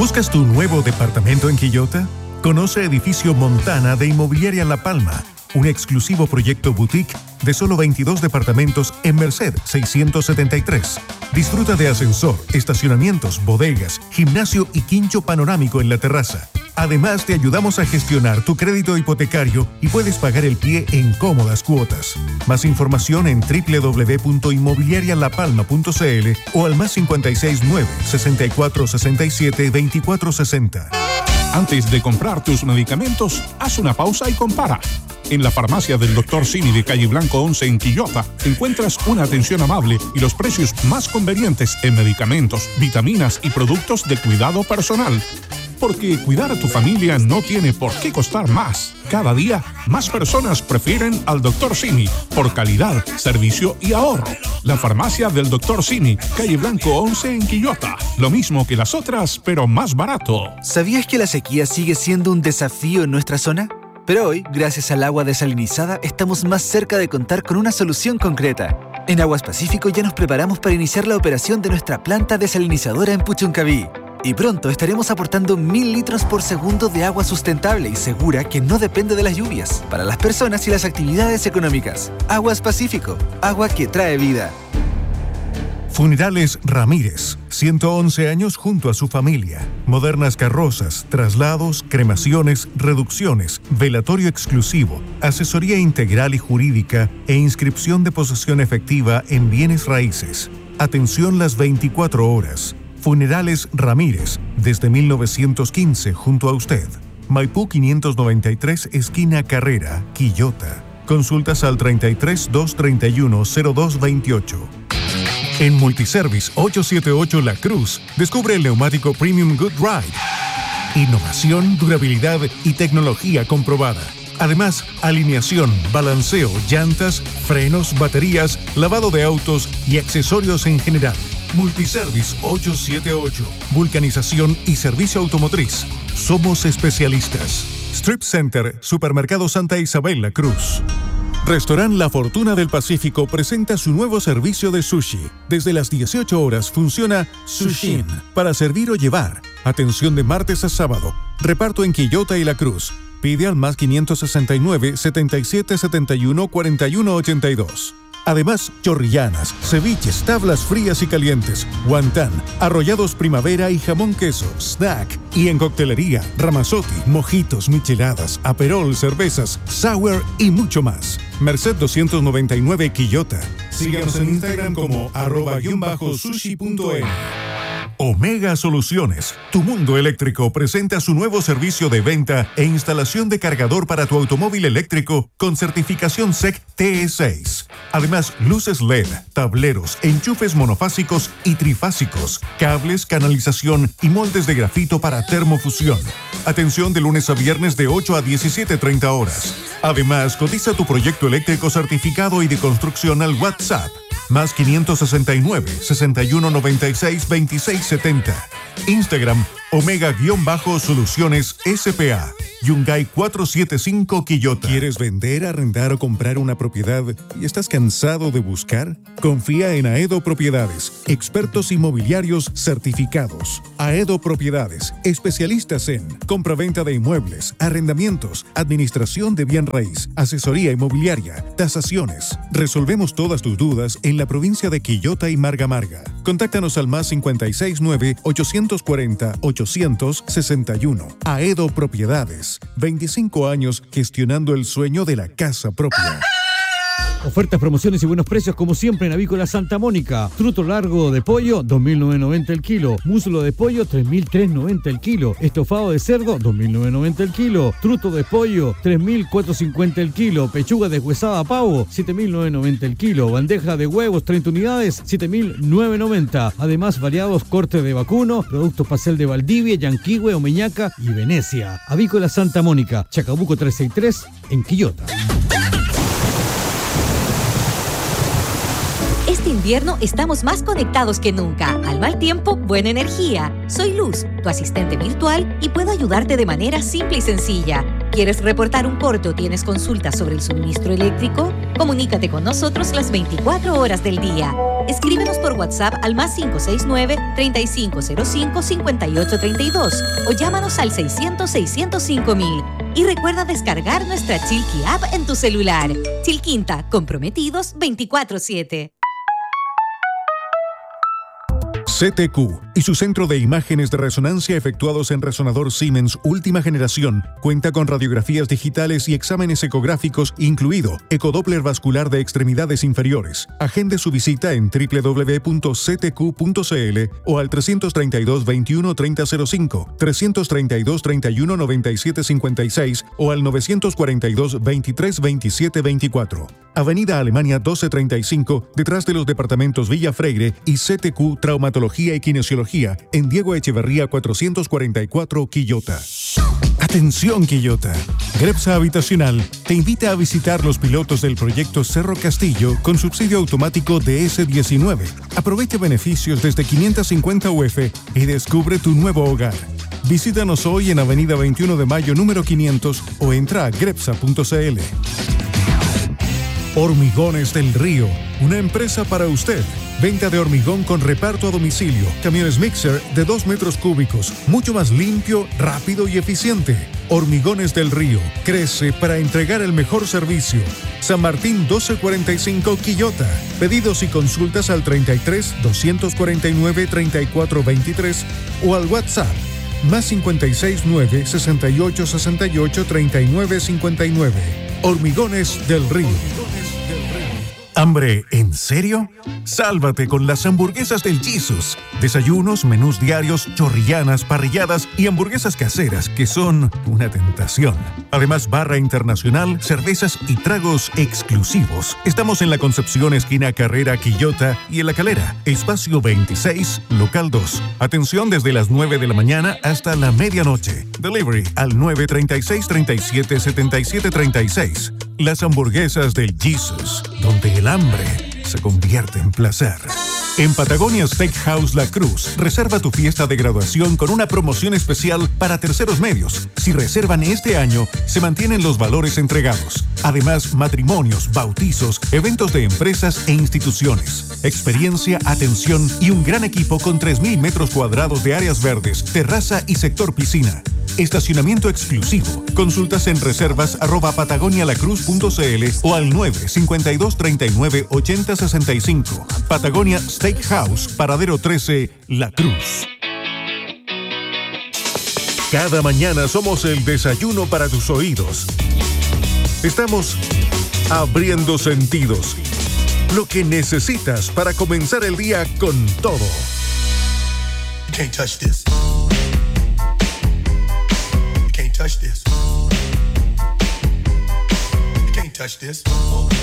¿Buscas tu nuevo departamento en Quillota? Conoce Edificio Montana de Inmobiliaria La Palma, un exclusivo proyecto boutique de solo 22 departamentos en Merced 673. Disfruta de ascensor, estacionamientos, bodegas, gimnasio y quincho panorámico en la terraza. Además, te ayudamos a gestionar tu crédito hipotecario y puedes pagar el pie en cómodas cuotas. Más información en www.inmobiliarialapalma.cl o al +56 9 64 67 24 60. Antes de comprar tus medicamentos, haz una pausa y compara. En la farmacia del Dr. Simi de Calle Blanco 11 en Quillota encuentras una atención amable y los precios más convenientes en medicamentos, vitaminas y productos de cuidado personal. Porque cuidar a tu familia no tiene por qué costar más. Cada día, más personas prefieren al Dr. Simi por calidad, servicio y ahorro. La farmacia del Dr. Simi, Calle Blanco 11 en Quillota. Lo mismo que las otras, pero más barato. ¿Sabías que la sequía sigue siendo un desafío en nuestra zona? Pero hoy, gracias al agua desalinizada, estamos más cerca de contar con una solución concreta. En Aguas Pacífico ya nos preparamos para iniciar la operación de nuestra planta desalinizadora en Puchuncaví. Y pronto estaremos aportando 1000 litros por segundo de agua sustentable y segura que no depende de las lluvias, para las personas y las actividades económicas. Aguas Pacífico, agua que trae vida. Funerales Ramírez, 111 años junto a su familia. Modernas carrozas, traslados, cremaciones, reducciones, velatorio exclusivo, asesoría integral y jurídica e inscripción de posesión efectiva en bienes raíces. Atención las 24 horas. Funerales Ramírez, desde 1915 junto a usted. Maipú 593, esquina Carrera, Quillota. Consultas al 33 231 0228. En Multiservice 878 La Cruz, descubre el neumático Premium Good Ride. Innovación, durabilidad y tecnología comprobada. Además, alineación, balanceo, llantas, frenos, baterías, lavado de autos y accesorios en general. Multiservice 878. Vulcanización y servicio automotriz. Somos especialistas. Strip Center, Supermercado Santa Isabel La Cruz. Restaurant La Fortuna del Pacífico presenta su nuevo servicio de sushi. Desde las 18 horas funciona Sushin para servir o llevar. Atención de martes a sábado. Reparto en Quillota y La Cruz. Pide al +569 77 71 41 82. Además, chorrillanas, ceviches, tablas frías y calientes, guantán, arrollados primavera y jamón queso, snack. Y en coctelería, ramazotti, mojitos, micheladas, aperol, cervezas, sour y mucho más. Merced 299 Quillota. Síganos en Instagram como @sushi.n. Omega Soluciones, tu mundo eléctrico, presenta su nuevo servicio de venta e instalación de cargador para tu automóvil eléctrico con certificación SEC TE6. Además, luces LED, tableros, enchufes monofásicos y trifásicos, cables, canalización y moldes de grafito para termofusión. Atención de lunes a viernes de 8 a 17:30 horas. Además, cotiza tu proyecto eléctrico certificado y de construcción al WhatsApp. +569 61 96 26 70. Instagram Omega-Soluciones SPA. Yungay 475 Quillota. ¿Quieres vender, arrendar o comprar una propiedad y estás cansado de buscar? Confía en Aedo Propiedades, expertos inmobiliarios certificados. Aedo Propiedades, especialistas en compraventa de inmuebles, arrendamientos, administración de bien raíz, asesoría inmobiliaria, tasaciones. Resolvemos todas tus dudas en la provincia de Quillota y Marga Marga. Contáctanos al +569 840 861. Aedo Propiedades. 25 años gestionando el sueño de la casa propia. Ofertas, promociones y buenos precios como siempre en Avícola Santa Mónica. Truto largo de pollo, 2.990 el kilo. Muslo de pollo, 3.390 el kilo. Estofado de cerdo, 2.990 el kilo. Truto de pollo, 3.450 el kilo. Pechuga deshuesada a pavo, 7.990 el kilo. Bandeja de huevos, 30 unidades, 7.990. Además, variados cortes de vacuno, productos pastel de Valdivia, Yanquihue, Omeñaca y Venecia. Avícola Santa Mónica, Chacabuco 363 en Quillota. Este invierno estamos más conectados que nunca. Al mal tiempo, buena energía. Soy Luz, tu asistente virtual, y puedo ayudarte de manera simple y sencilla. ¿Quieres reportar un corte o tienes consultas sobre el suministro eléctrico? Comunícate con nosotros las 24 horas del día. Escríbenos por WhatsApp al +569-3505-5832 o llámanos al 600-605-000. Y recuerda descargar nuestra Chilqui App en tu celular. Chilquinta, comprometidos 24/7. CTQ y su centro de imágenes de resonancia efectuados en resonador Siemens última generación cuenta con radiografías digitales y exámenes ecográficos, incluido ecodoppler vascular de extremidades inferiores. Agende su visita en www.ctq.cl o al 332 21 3005, 332 31 97 56 o al 942 23 27 24. Avenida Alemania 1235, detrás de los departamentos Villa Freire, y CTQ Traumatología y Kinesiología en Diego Echeverría 444, Quillota. Atención, Quillota. Grepsa Habitacional te invita a visitar los pilotos del proyecto Cerro Castillo con subsidio automático de S19. Aprovecha beneficios desde 550 UF y descubre tu nuevo hogar. Visítanos hoy en Avenida 21 de Mayo número 500 o entra a grepsa.cl. Hormigones del Río, una empresa para usted. Venta de hormigón con reparto a domicilio. Camiones mixer de 2 metros cúbicos. Mucho más limpio, rápido y eficiente. Hormigones del Río. Crece para entregar el mejor servicio. San Martín 1245, Quillota. Pedidos y consultas al 33 249 34 23 o al WhatsApp +56 9 68 68 39 59. Hormigones del Río. ¿Hambre en serio? Sálvate con las hamburguesas del Jesus. Desayunos, menús diarios, chorrillanas, parrilladas y hamburguesas caseras que son una tentación. Además, barra internacional, cervezas y tragos exclusivos. Estamos en la Concepción, esquina Carrera Quillota, y en La Calera, espacio 26, local 2. Atención desde las 9 de la mañana hasta la medianoche. Delivery al 936-377736. Las hamburguesas del Jesus, donde el hambre se convierte en placer. En Patagonia Steakhouse La Cruz, reserva tu fiesta de graduación con una promoción especial para terceros medios. Si reservan este año, se mantienen los valores entregados. Además, matrimonios, bautizos, eventos de empresas e instituciones. Experiencia, atención y un gran equipo con 3.000 metros cuadrados de áreas verdes, terraza y sector piscina. Estacionamiento exclusivo. Consultas en reservas@patagonialacruz.cl o al 952398065. Patagonia Steakhouse, Paradero 13, La Cruz. Cada mañana somos el desayuno para tus oídos. Estamos abriendo sentidos. Lo que necesitas para comenzar el día con todo. You can't touch this. You can't touch this. You can't touch this.